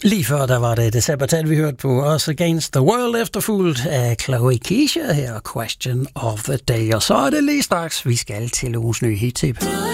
Lige før der var det The Sabbath, vi hørte på Us Against the World, efterfulgt af Chloe Keisha her, Question of the Day. Og så er det lige straks, vi skal til ugens nye hit-tip.